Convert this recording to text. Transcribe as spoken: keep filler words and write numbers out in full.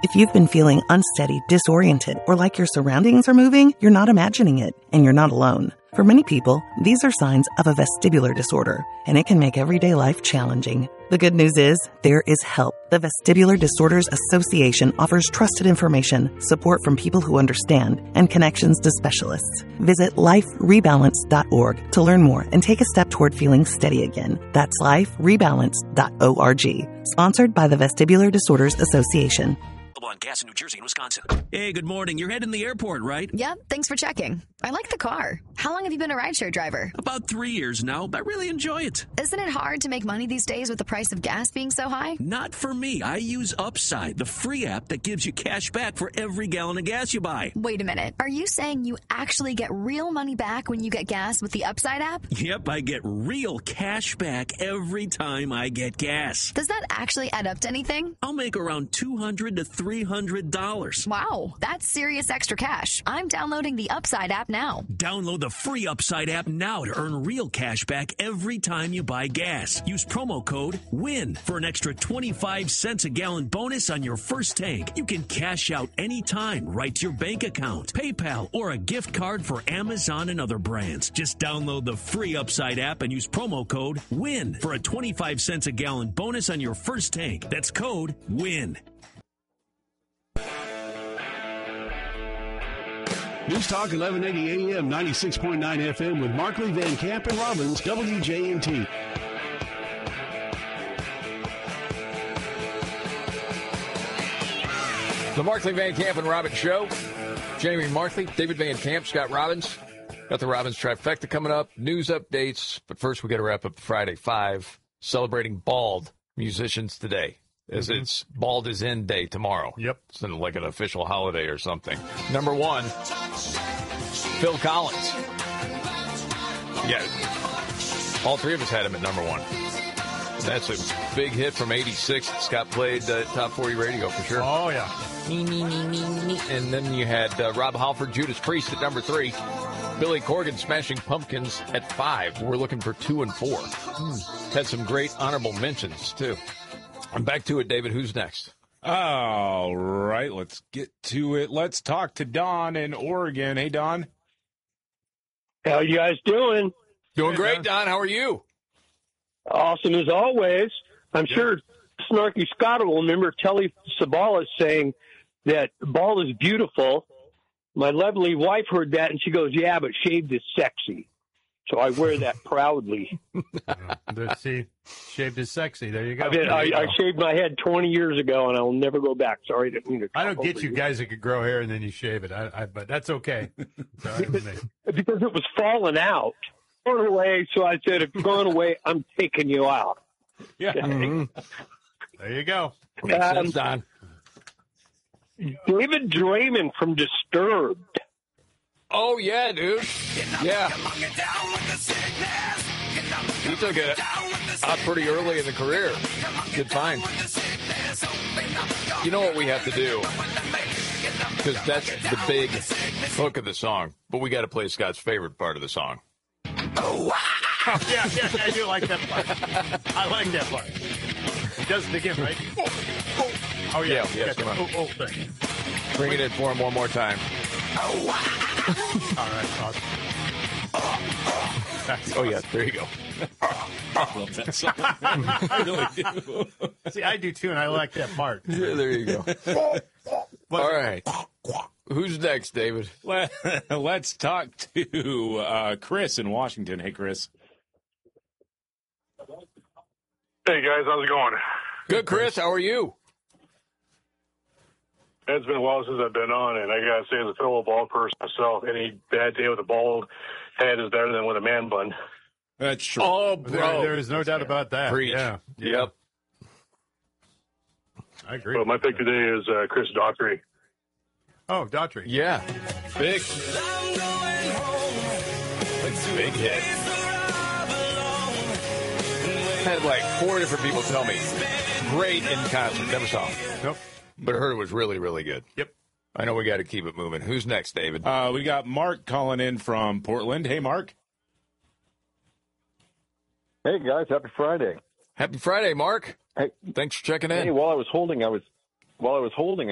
If you've been feeling unsteady, disoriented, or like your surroundings are moving, you're not imagining it, and you're not alone. For many people, these are signs of a vestibular disorder, and it can make everyday life challenging. The good news is, there is help. The Vestibular Disorders Association offers trusted information, support from people who understand, and connections to specialists. Visit life rebalance dot org to learn more and take a step toward feeling steady again. That's life rebalance dot org. Sponsored by the Vestibular Disorders Association. On gas in New Jersey and Wisconsin. Hey, good morning. You're heading to the airport, right? Yep, thanks for checking. I like the car. How long have you been a rideshare driver? About three years now, but I really enjoy it. Isn't it hard to make money these days with the price of gas being so high? Not for me. I use Upside, the free app that gives you cash back for every gallon of gas you buy. Wait a minute. Are you saying you actually get real money back when you get gas with the Upside app? Yep, I get real cash back every time I get gas. Does that actually add up to anything? I'll make around two hundred to three hundred dollars. Wow, that's serious extra cash. I'm downloading the Upside app now. Download the free Upside app now to earn real cash back every time you buy gas. Use promo code WIN for an extra twenty-five cents a gallon bonus on your first tank. You can cash out anytime right to your bank account, PayPal, or a gift card for Amazon and other brands. Just download the free Upside app and use promo code WIN for a twenty-five cents a gallon bonus on your first tank. That's code WIN. News Talk eleven eighty A M, ninety-six point nine F M with Markley, Van Camp, and Robbins, W J M T. The Markley, Van Camp, and Robbins Show. Jamie Markley, David Van Camp, Scott Robbins. Got the Robbins trifecta coming up. News updates. But first, we got to wrap up the Friday Five, celebrating bald musicians today. As mm-hmm. It's Bald is In Day tomorrow. Yep. It's like an official holiday or something. Number one, Phil Collins. Yeah. All three of us had him at number one. That's a big hit from eighty-six. Scott played uh, Top forty Radio for sure. Oh, yeah. And then you had uh, Rob Halford, Judas Priest at number three. Billy Corgan, Smashing Pumpkins at five. We're looking for two and four. Hmm. Had some great honorable mentions, too. I'm back to it, David. Who's next? All right, let's get to it. Let's talk to Don in Oregon. Hey, Don. How you guys doing? Doing hey, great, Don. Don. How are you? Awesome as always. I'm yeah. sure Snarky Scott will remember Telly Savalas saying that bald is beautiful. My lovely wife heard that, and she goes, yeah, but shaved is sexy. So I wear that proudly. Let's see. Shaved is sexy. There you go. I, did, I, I shaved my head twenty years ago, and I will never go back. Sorry, I didn't mean to. I don't get you guys that could grow hair and then you shave it, I, I, but that's okay. because, because it was falling out. Going away, so I said, if you're going away, I'm taking you out. Yeah. Okay. Mm-hmm. There you go. Makes um, sense, Don. David Draymond from Disturbed. Oh, yeah, dude. Yeah. He took it out pretty early in the career. Good find. You know what we have to do? Because that's the big hook of the song. But we got to play Scott's favorite part of the song. Oh, wow. yeah, yeah, I do like that part. I like that part. He does it again, right? Oh, yeah. Yeah, yes, come on. Oh, oh, thing. Bring it in for him one more time. Oh, wow. All right, awesome. Oh, yeah, there you go. I love that song. I really do. See, I do too, and I like that part. Yeah, there you go. All right. Who's next, David? Let's talk to uh, Chris in Washington. Hey, Chris. Hey, guys. How's it going? Good, Chris. How are you? It's been a while since I've been on, and I got to say, as a fellow bald person myself, any bad day with a bald head is better than with a man bun. That's true. Oh, bro. There, there is no doubt about that. Preach. Yeah. yeah. Yep. I agree. Well, my pick today is uh, Chris Daughtry. Oh, Daughtry. Yeah. Big. Big hit. Had like four different people tell me. Great in concert. Never saw him. Nope. But I heard it was really, really good. Yep. I know we got to keep it moving. Who's next, David? Uh, we got Mark calling in from Portland. Hey, Mark. Hey, guys. Happy Friday. Happy Friday, Mark. Hey, thanks for checking in. Hey, while I was holding, I was while I was holding.